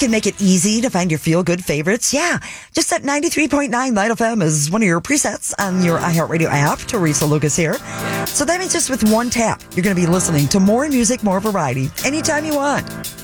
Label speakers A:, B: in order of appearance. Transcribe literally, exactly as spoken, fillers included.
A: can make it easy to find your feel-good favorites? Yeah, just set ninety-three point nine Light F M as one of your presets on your iHeartRadio app. Teresa Lucas here. So that means just with one tap, you're going to be listening to more music, more variety, anytime you want.